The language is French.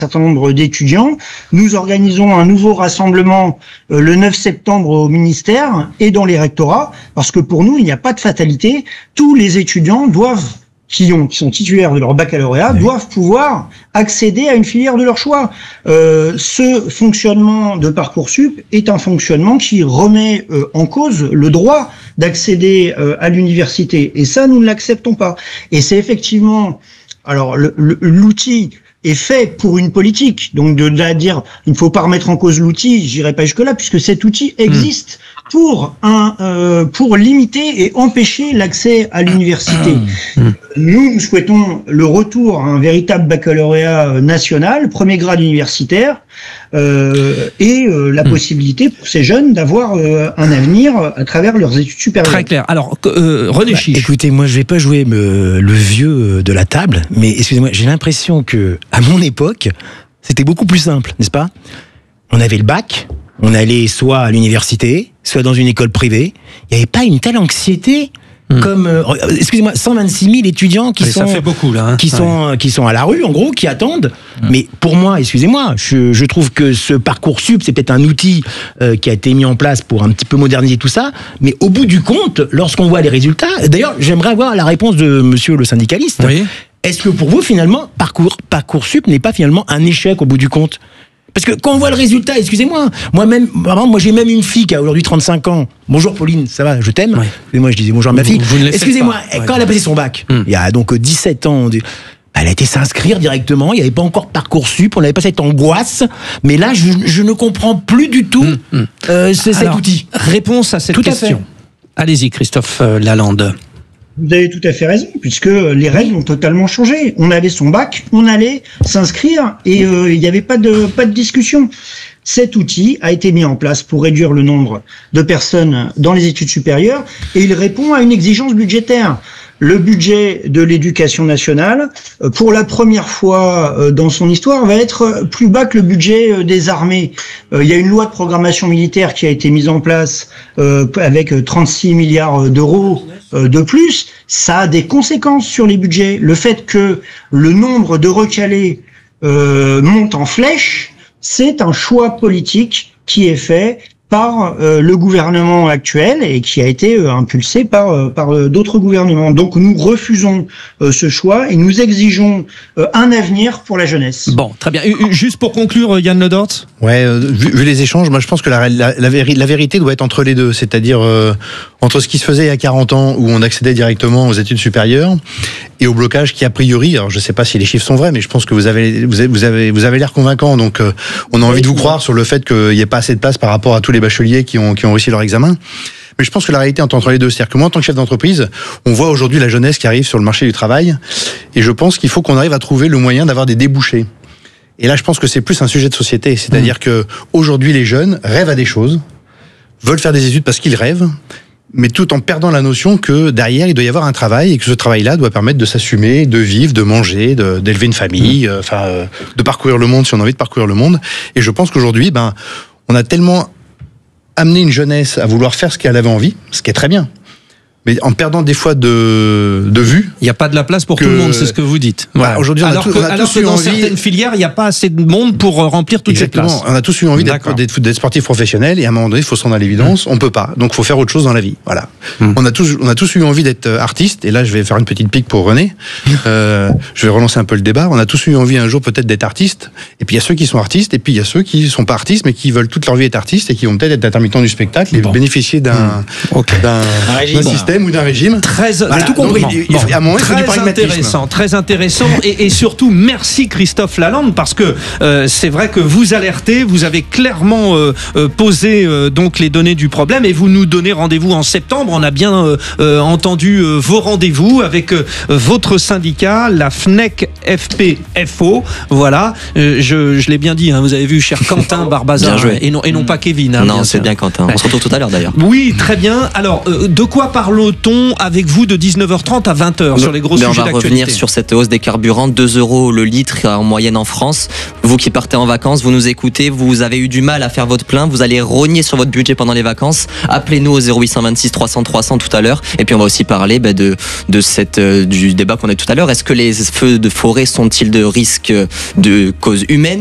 certain nombre d'étudiants. Nous organisons un nouveau rassemblement le 9 septembre au ministère et dans les rectorats, parce que pour nous, il n'y a pas de fatalité. Tous les étudiants qui sont titulaires de leur baccalauréat, doivent pouvoir accéder à une filière de leur choix. Ce fonctionnement de Parcoursup est un fonctionnement qui remet en cause le droit d'accéder à l'université. Et ça, nous ne l'acceptons pas. Et c'est effectivement... Alors, l'outil est fait pour une politique. Donc, de dire, il ne faut pas remettre en cause l'outil, j'irai pas jusque-là, puisque cet outil existe pour limiter et empêcher l'accès à l'université. Nous souhaitons le retour à un véritable baccalauréat national, premier grade universitaire, et la possibilité pour ces jeunes d'avoir un avenir à travers leurs études supérieures. Très clair. Alors, René Chiche. Écoutez, moi je vais pas jouer le vieux de la table, mais excusez-moi, j'ai l'impression que à mon époque, c'était beaucoup plus simple, n'est-ce pas ? On avait le bac, on allait soit à l'université, soit dans une école privée. Il n'y avait pas une telle anxiété comme, excusez-moi, 126 000 étudiants qui sont, ça fait beaucoup, là, hein. qui sont à la rue, en gros, qui attendent. Mais pour moi, excusez-moi, je trouve que ce Parcoursup, c'est peut-être un outil qui a été mis en place pour un petit peu moderniser tout ça. Mais au bout du compte, lorsqu'on voit les résultats, d'ailleurs, j'aimerais avoir la réponse de monsieur le syndicaliste. Oui. Est-ce que pour vous, finalement, Parcoursup n'est pas finalement un échec au bout du compte ? Parce que quand on voit le résultat, excusez-moi, moi j'ai même une fille qui a aujourd'hui 35 ans. Bonjour Pauline, ça va, je t'aime. Oui. Moi je disais bonjour à ma fille. Excusez-moi, quand elle a passé son bac, il y a donc 17 ans, elle a été s'inscrire directement, il n'y avait pas encore Parcoursup, on n'avait pas cette angoisse, mais là je ne comprends plus du tout cet outil. Réponse à cette question. Allez-y Christophe Lalande. Vous avez tout à fait raison, puisque les règles ont totalement changé. On avait son bac, on allait s'inscrire et il n'y avait pas de discussion. Cet outil a été mis en place pour réduire le nombre de personnes dans les études supérieures et il répond à une exigence budgétaire. Le budget de l'éducation nationale, pour la première fois dans son histoire, va être plus bas que le budget des armées. Il y a une loi de programmation militaire qui a été mise en place avec 36 milliards d'euros de plus. Ça a des conséquences sur les budgets. Le fait que le nombre de recalés monte en flèche, c'est un choix politique qui est fait par le gouvernement actuel et qui a été impulsé par d'autres gouvernements. Donc nous refusons ce choix et nous exigeons un avenir pour la jeunesse. Bon, très bien. Juste pour conclure, Yann Le Dort. Ouais, vu les échanges, moi je pense que la vérité doit être entre les deux, c'est-à-dire entre ce qui se faisait il y a 40 ans où on accédait directement aux études supérieures et au blocage qui a priori, alors je sais pas si les chiffres sont vrais, mais je pense que vous avez l'air convaincant, donc on a envie de vous croire sur le fait qu'il n'y ait pas assez de place par rapport à tous les bacheliers qui ont réussi leur examen. Mais je pense que la réalité est entre les deux. C'est-à-dire que moi, en tant que chef d'entreprise, on voit aujourd'hui la jeunesse qui arrive sur le marché du travail. Et je pense qu'il faut qu'on arrive à trouver le moyen d'avoir des débouchés. Et là, je pense que c'est plus un sujet de société. C'est-à-dire que aujourd'hui, les jeunes rêvent à des choses, veulent faire des études parce qu'ils rêvent, mais tout en perdant la notion que derrière, il doit y avoir un travail et que ce travail-là doit permettre de s'assumer, de vivre, de manger, d'élever une famille, de parcourir le monde si on a envie de parcourir le monde. Et je pense qu'aujourd'hui, on a tellement amené une jeunesse à vouloir faire ce qu'elle avait envie, ce qui est très bien, mais en perdant des fois de vue. Il n'y a pas de la place pour tout le monde, c'est ce que vous dites. Voilà. Aujourd'hui, alors que dans certaines filières, il n'y a pas assez de monde pour remplir toutes ces places. On a tous eu envie d'être sportifs professionnels et à un moment donné, il faut se rendre à l'évidence, on peut pas. Donc, il faut faire autre chose dans la vie. Voilà. On a tous eu envie d'être artistes. Et là, je vais faire une petite pique pour René. Je vais relancer un peu le débat. On a tous eu envie un jour peut-être d'être artistes. Et puis, il y a ceux qui sont artistes et puis il y a ceux qui sont pas artistes mais qui veulent toute leur vie être artistes et qui vont peut-être être intermittents du spectacle et bénéficier d'un système ou d'un régime. J'ai tout compris. À un moment, il faut du pragmatisme. Très intéressant. Et surtout, merci Christophe Lalande, parce que c'est vrai que vous alertez, vous avez clairement posé donc les données du problème et vous nous donnez rendez-vous en septembre. On a bien entendu vos rendez-vous avec votre syndicat, la FNEC FPFO. Voilà, je l'ai bien dit, hein, vous avez vu, cher Quentin Barbazan, et non pas Kevin. Hein, non, c'est bien Quentin. On se retrouve tout à l'heure d'ailleurs. Oui, très bien. Alors, de quoi parlons reparle-t-on avec vous de 19h30 à 20h sur les gros sujets d'actualité. On va revenir sur cette hausse des carburants, 2 € le litre en moyenne en France. Vous qui partez en vacances, vous nous écoutez, vous avez eu du mal à faire votre plein, vous allez rogner sur votre budget pendant les vacances. Appelez-nous au 0826 300 300 tout à l'heure. Et puis on va aussi parler du débat qu'on a eu tout à l'heure. Est-ce que les feux de forêt sont-ils de risque de cause humaine ?